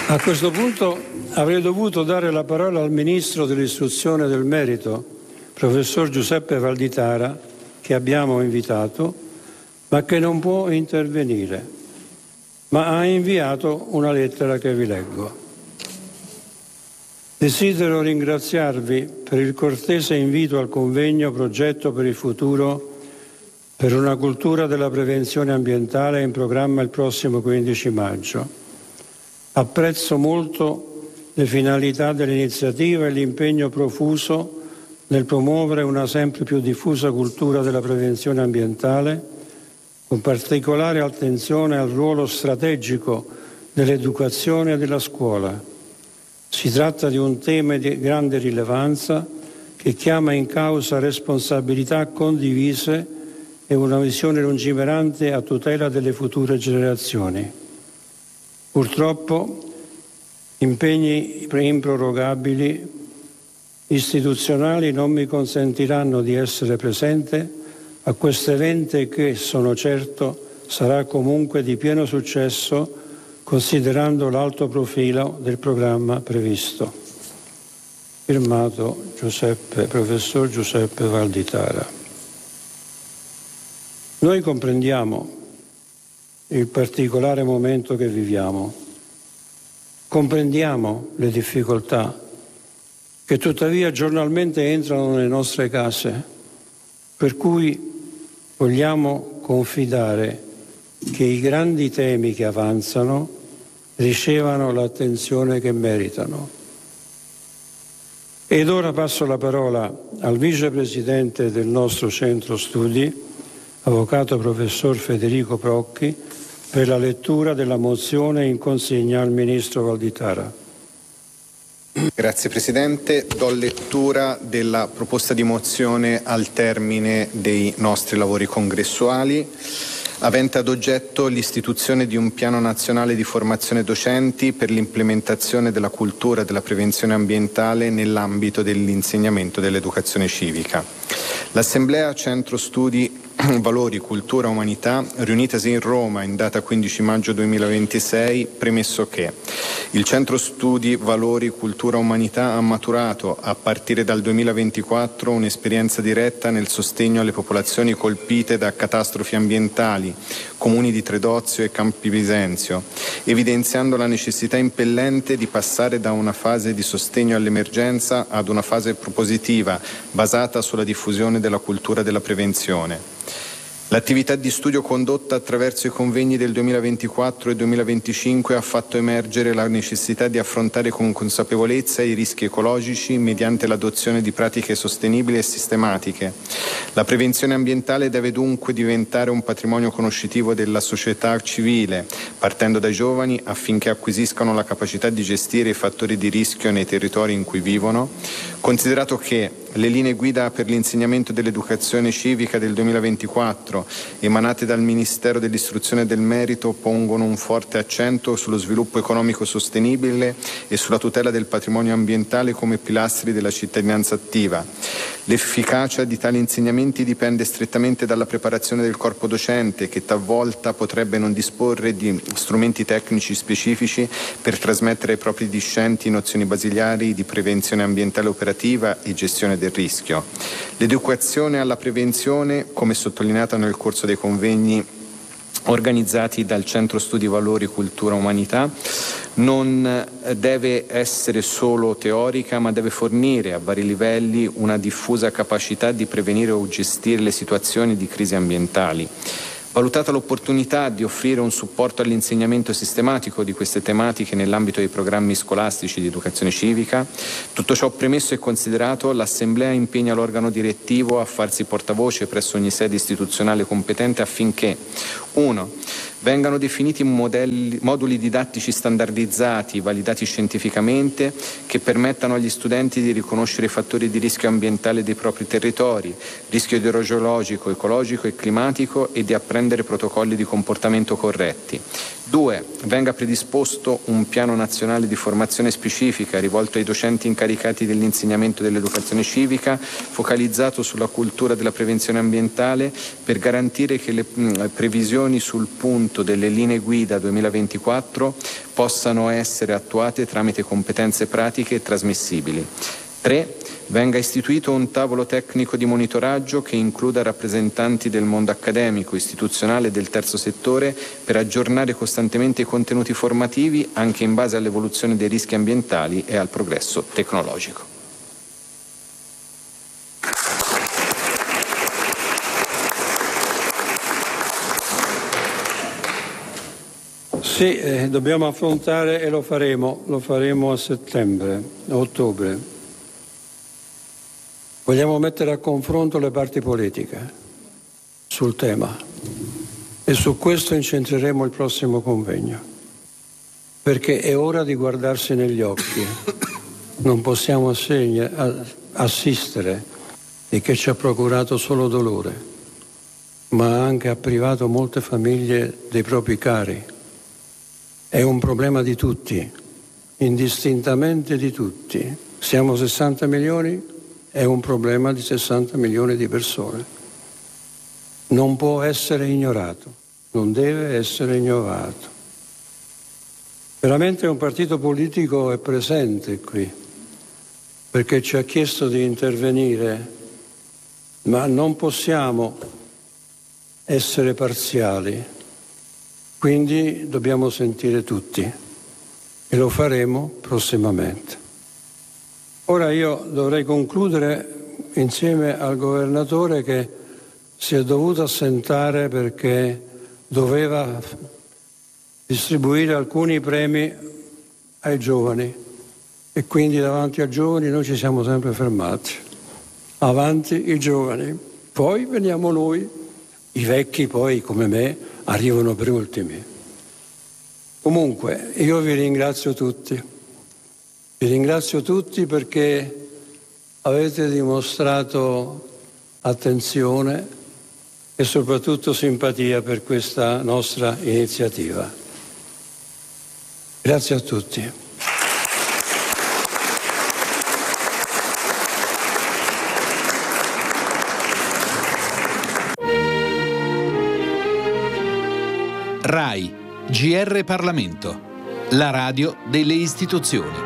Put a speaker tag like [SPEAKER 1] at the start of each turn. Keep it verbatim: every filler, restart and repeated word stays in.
[SPEAKER 1] A questo punto avrei dovuto dare la parola al Ministro dell'Istruzione e del Merito, professor Giuseppe Valditara, che abbiamo invitato, ma che non può intervenire, ma ha inviato una lettera che vi leggo. Desidero ringraziarvi per il cortese invito al convegno Progetto per il futuro per una cultura della prevenzione ambientale in programma il prossimo quindici maggio. Apprezzo molto le finalità dell'iniziativa e l'impegno profuso nel promuovere una sempre più diffusa cultura della prevenzione ambientale, con particolare attenzione al ruolo strategico dell'educazione e della scuola. Si tratta di un tema di grande rilevanza che chiama in causa responsabilità condivise e una visione lungimirante a tutela delle future generazioni. Purtroppo impegni improrogabili istituzionali non mi consentiranno di essere presente a questo evento che, sono certo, sarà comunque di pieno successo considerando l'alto profilo del programma previsto. Firmato Giuseppe, professor Giuseppe Valditara. Noi comprendiamo il particolare momento che viviamo, comprendiamo le difficoltà che tuttavia giornalmente entrano nelle nostre case, per cui vogliamo confidare che i grandi temi che avanzano ricevano l'attenzione che meritano. Ed ora passo la parola al vicepresidente del nostro centro studi, avvocato professor Federico Procchi, per la lettura della mozione in consegna al Ministro Valditara.
[SPEAKER 2] Grazie Presidente. Do lettura della proposta di mozione al termine dei nostri lavori congressuali, avente ad oggetto l'istituzione di un piano nazionale di formazione docenti per l'implementazione della cultura della prevenzione ambientale nell'ambito dell'insegnamento dell'educazione civica. L'Assemblea Centro Studi Valori, Cultura, Umanità, riunitasi in Roma in data quindici maggio duemilaventisei, premesso che il Centro Studi Valori, Cultura, Umanità ha maturato a partire dal duemilaventiquattro un'esperienza diretta nel sostegno alle popolazioni colpite da catastrofi ambientali, comuni di Tredozio e Campi Bisenzio, evidenziando la necessità impellente di passare da una fase di sostegno all'emergenza ad una fase propositiva basata sulla diffusione della cultura della prevenzione. L'attività di studio condotta attraverso i convegni del duemilaventiquattro e duemilaventicinque ha fatto emergere la necessità di affrontare con consapevolezza i rischi ecologici mediante l'adozione di pratiche sostenibili e sistematiche. La prevenzione ambientale deve dunque diventare un patrimonio conoscitivo della società civile, partendo dai giovani affinché acquisiscano la capacità di gestire i fattori di rischio nei territori in cui vivono, considerato che le linee guida per l'insegnamento dell'educazione civica del duemilaventiquattro, emanate dal Ministero dell'Istruzione e del Merito, pongono un forte accento sullo sviluppo economico sostenibile e sulla tutela del patrimonio ambientale come pilastri della cittadinanza attiva. L'efficacia di tali insegnamenti dipende strettamente dalla preparazione del corpo docente, che talvolta potrebbe non disporre di strumenti tecnici specifici per trasmettere ai propri discenti nozioni basilari di prevenzione ambientale operativa e gestione del rischio. L'educazione alla prevenzione, come sottolineato nel corso dei convegni organizzati dal Centro Studi Valori, Cultura, Umanità, non deve essere solo teorica, ma deve fornire a vari livelli una diffusa capacità di prevenire o gestire le situazioni di crisi ambientali. Valutata l'opportunità di offrire un supporto all'insegnamento sistematico di queste tematiche nell'ambito dei programmi scolastici di educazione civica, tutto ciò premesso e considerato, l'Assemblea impegna l'organo direttivo a farsi portavoce presso ogni sede istituzionale competente affinché uno Vengano definiti modelli, moduli didattici standardizzati, validati scientificamente, che permettano agli studenti di riconoscere i fattori di rischio ambientale dei propri territori, rischio idrogeologico, ecologico e climatico, e di apprendere protocolli di comportamento corretti. Due. Venga predisposto un piano nazionale di formazione specifica rivolto ai docenti incaricati dell'insegnamento dell'educazione civica, focalizzato sulla cultura della prevenzione ambientale, per garantire che le mh, previsioni sul punto delle linee guida duemilaventiquattro possano essere attuate tramite competenze pratiche e trasmissibili. tre. Venga istituito un tavolo tecnico di monitoraggio che includa rappresentanti del mondo accademico, istituzionale e del terzo settore per aggiornare costantemente i contenuti formativi anche in base all'evoluzione dei rischi ambientali e al progresso tecnologico.
[SPEAKER 1] Sì, eh, dobbiamo affrontare e lo faremo, lo faremo a settembre, a ottobre. Vogliamo mettere a confronto le parti politiche sul tema e su questo incentreremo il prossimo convegno, perché è ora di guardarsi negli occhi. Non possiamo assegna, assistere e che ci ha procurato solo dolore, ma anche ha privato molte famiglie dei propri cari. È un problema di tutti, indistintamente di tutti. Siamo sessanta milioni? È un problema di sessanta milioni di persone. Non può essere ignorato, non deve essere ignorato. Veramente un partito politico è presente qui, perché ci ha chiesto di intervenire, ma non possiamo essere parziali, quindi dobbiamo sentire tutti e lo faremo prossimamente. Ora io dovrei concludere insieme al governatore che si è dovuto assentare perché doveva distribuire alcuni premi ai giovani e quindi davanti ai giovani noi ci siamo sempre fermati. Avanti i giovani, poi veniamo noi, i vecchi poi come me arrivano per ultimi. Comunque io vi ringrazio tutti. Vi ringrazio tutti perché avete dimostrato attenzione e soprattutto simpatia per questa nostra iniziativa. Grazie a tutti.
[SPEAKER 3] RAI, G R Parlamento, la radio delle istituzioni.